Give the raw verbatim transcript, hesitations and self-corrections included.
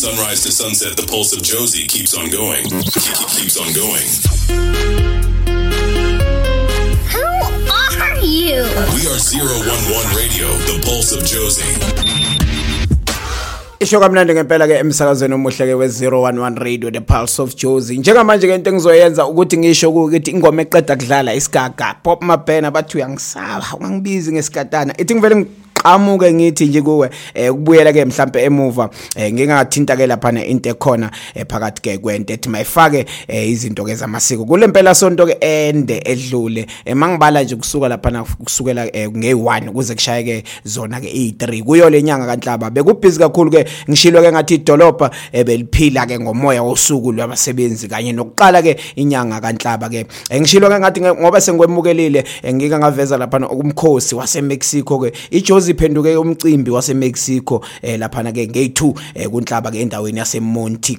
sunrise to sunset, the pulse of Josie keeps on going. Keeps on going. Who are you? We are zero one one Radio, the pulse of Josie. Isho kamnandi ngempela ke emsakazweni omuhle ke we zero one one Radio, the pulse of Josie. Njengamanje ke into engizoyenza ukuthi ngisho ukuthi ingoma eqeda kudlala isigaga Pop Mabhena bathi uyangisaba ungangibizi ngesikatana ithi ngivele amuke ngithi nje kuwe ukubuyela ke mhlambe emuva ngingathinta ke lapha into ekhona phakathi ke kwento ethi mayifake izinto ke zamasiko kule mpela sonto ke ende edlule mangibala nje kusuka lapha kusukela nge one kuze kushayeke zona ke e three kuyo lenyanga kaNhlaba bekubhizi kakhulu ke ngishilo ke ngathi idolobha ebeliphila ke ngomoya wosuku lwabasebenzi kanye nokuqala ke inyanga kaNhlaba ke ngishilo ke ngathi ngoba sengwemukelile ngika ngaveza lapha ukumkhosi wase Mexico ke iJozi phenduke umcimbi wase Mexico lapha ke nge two kuNhlaba ke endaweni yase Monte